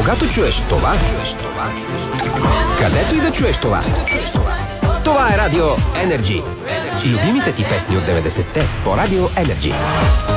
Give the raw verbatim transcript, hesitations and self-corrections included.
Когато чуеш това, чуеш това, чуеш това. Където и да чуеш това. Това е Радио Energy. Любимите ти песни от деветдесетте по Радио Energy.